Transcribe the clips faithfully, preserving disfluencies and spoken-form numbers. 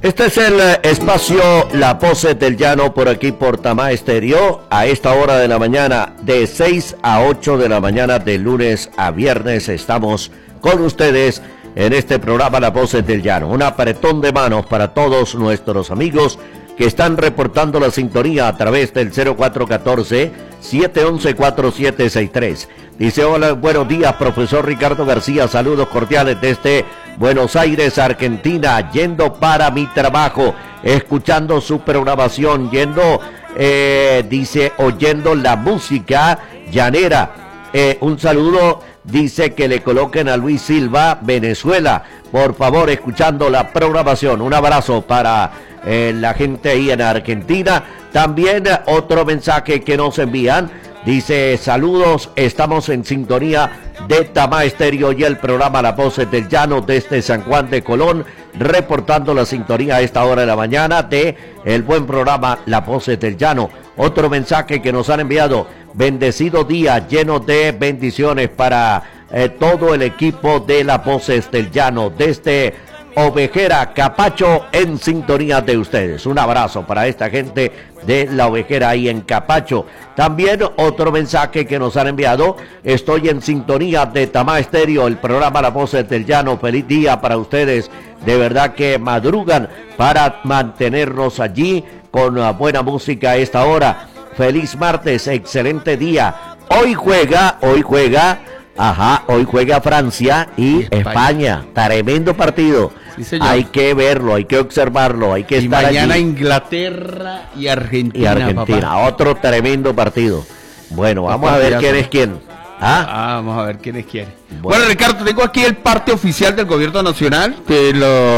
Este es el eh, espacio La Voces del Llano por aquí por Tamá Estéreo a esta hora de la mañana de seis a ocho de la mañana de lunes a viernes estamos con ustedes en este programa La Voces del Llano. Un apretón de manos para todos nuestros amigos que están reportando la sintonía a través del cero cuatro uno cuatro, siete uno uno, cuatro siete seis tres. Dice: hola, buenos días, profesor Ricardo García, saludos cordiales desde Buenos Aires, Argentina, yendo para mi trabajo, escuchando su programación, yendo, eh, dice, oyendo la música llanera. Eh, un saludo, dice que le coloquen a Luis Silva, Venezuela, por favor, escuchando la programación. Un abrazo para eh, la gente ahí en Argentina. También eh, otro mensaje que nos envían. Dice: saludos, estamos en sintonía de Tamá Estéreo y el programa Las Voces del Llano desde San Juan de Colón, reportando la sintonía a esta hora de la mañana de el buen programa Las Voces del Llano. Otro mensaje que nos han enviado: bendecido día, lleno de bendiciones para eh, todo el equipo de Las Voces del Llano desde Ovejera, Capacho, en sintonía de ustedes. Un abrazo para esta gente de la Ovejera ahí en Capacho. También otro mensaje que nos han enviado: estoy en sintonía de Tamá Estéreo, el programa Las Voces del Llano. Feliz día para ustedes, de verdad que madrugan para mantenernos allí con buena música a esta hora. Feliz martes, excelente día. Hoy juega, hoy juega Ajá, hoy juega Francia y, y España. España. Tremendo partido. Sí, hay que verlo, hay que observarlo, hay que y estar mañana allí. Inglaterra y Argentina. Y Argentina, papá. Otro tremendo partido. Bueno, vamos papá, a ver quién es quién. ¿Ah? ah, vamos a ver quién es quién. Bueno. bueno, Ricardo, tengo aquí el parte oficial del gobierno nacional que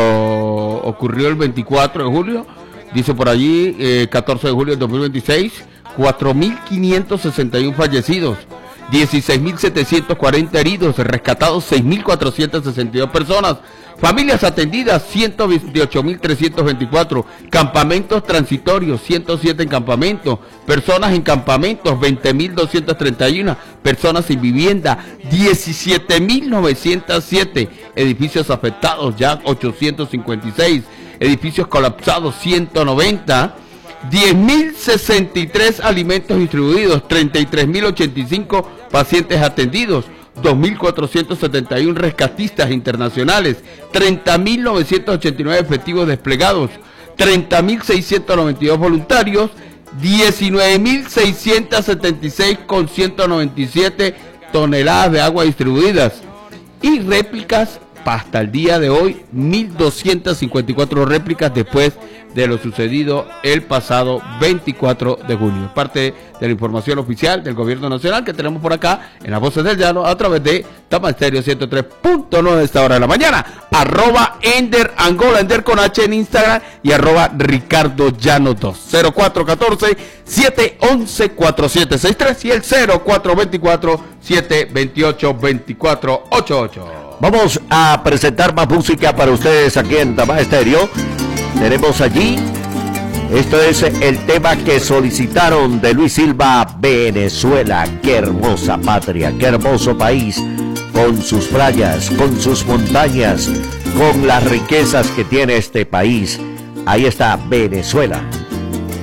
lo ocurrió el veinticuatro de julio. Dice por allí, eh, catorce de julio del dos mil veintiséis, cuatro mil quinientos sesenta y uno fallecidos, dieciséis mil setecientos cuarenta heridos, rescatados seis mil cuatrocientas sesenta y dos personas, familias atendidas ciento veintiocho mil trescientos veinticuatro, campamentos transitorios ciento siete en campamentos, personas en campamentos veinte mil doscientos treinta y uno, personas sin vivienda diecisiete mil novecientos siete, edificios afectados ya ochocientos cincuenta y seis, edificios colapsados ciento noventa, diez mil sesenta y tres alimentos distribuidos, treinta y tres mil ochenta y cinco pacientes atendidos, dos mil cuatrocientos setenta y uno rescatistas internacionales, treinta mil novecientos ochenta y nueve efectivos desplegados, treinta mil seiscientos noventa y dos voluntarios, diecinueve mil seiscientos setenta y seis con ciento noventa y siete toneladas de agua distribuidas y réplicas hasta el día de hoy, mil doscientas cincuenta y cuatro réplicas después de lo sucedido el pasado veinticuatro de junio. Parte de la información oficial del gobierno nacional que tenemos por acá en Las Voces del Llano a través de Tamá Estéreo ciento tres punto nueve a esta hora de la mañana. Arroba Ender Angola, Ender con H en Instagram, y arroba Ricardo Llano dos. cero cuatro uno cuatro, siete uno uno, cuatro siete seis tres y el cero cuatro dos cuatro, siete dos ocho, dos cuatro ocho ocho. Vamos a presentar más música para ustedes aquí en Tamá Estéreo. Tenemos allí, esto es el tema que solicitaron de Luis Silva, Venezuela. Qué hermosa patria, qué hermoso país, con sus playas, con sus montañas, con las riquezas que tiene este país. Ahí está Venezuela.